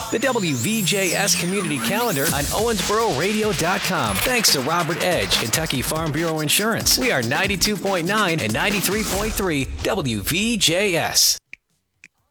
The WVJS Community Calendar on OwensboroRadio.com. Thanks to Robert Edge, Kentucky Farm Bureau Insurance. We are 92.9 and 93.3 WVJS.